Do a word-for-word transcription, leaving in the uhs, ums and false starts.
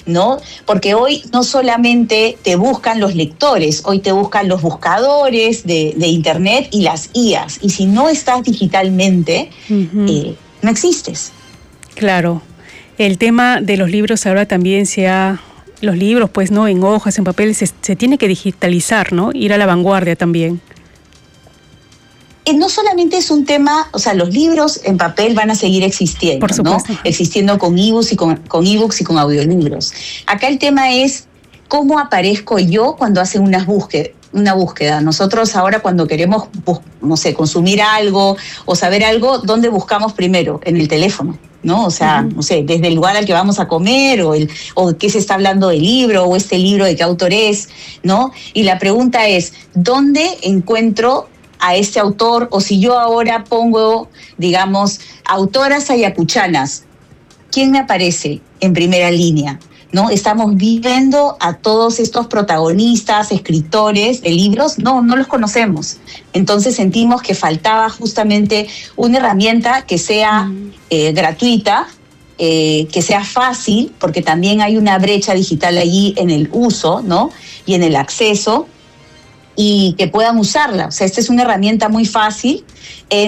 ¿no? Porque hoy no solamente te buscan los lectores, hoy te buscan los buscadores de, de Internet y las I As. Y si no estás digitalmente, uh-huh. eh, no existes. Claro. El tema de los libros ahora también se ha... Los libros, pues, ¿no? En hojas, en papel, se, se tiene que digitalizar, ¿no? Ir a la vanguardia también. No solamente es un tema, o sea, los libros en papel van a seguir existiendo, por supuesto, ¿no? Existiendo con ebooks y con, con ebooks y con audiolibros. Acá el tema es cómo aparezco yo cuando hacen unas búsquedas. Una búsqueda. Nosotros ahora cuando queremos, no sé, consumir algo o saber algo, ¿dónde buscamos primero? En el teléfono, ¿no? O sea, uh-huh. no sé, desde el lugar al que vamos a comer o, el, o qué se está hablando del libro o este libro de qué autor es, ¿no? Y la pregunta es, ¿dónde encuentro a este autor? O si yo ahora pongo, digamos, autoras ayacuchanas, ¿quién me aparece en primera línea? ¿No? Estamos viendo a todos estos protagonistas, escritores de libros, no, no los conocemos. Entonces sentimos que faltaba justamente una herramienta que sea eh, gratuita, eh, que sea fácil, porque también hay una brecha digital allí en el uso, ¿no? Y en el acceso, y que puedan usarla. O sea, esta es una herramienta muy fácil. En